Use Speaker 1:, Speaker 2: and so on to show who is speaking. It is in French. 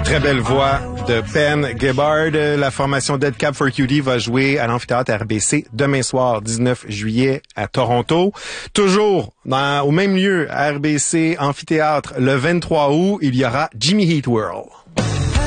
Speaker 1: très belle voix de Ben Gibbard. La formation Dead Cab for Cutie va jouer à l'amphithéâtre RBC demain soir, 19 juillet, à Toronto. Toujours au même lieu, RBC Amphithéâtre, le 23 août, il y aura Jimmy Eat World.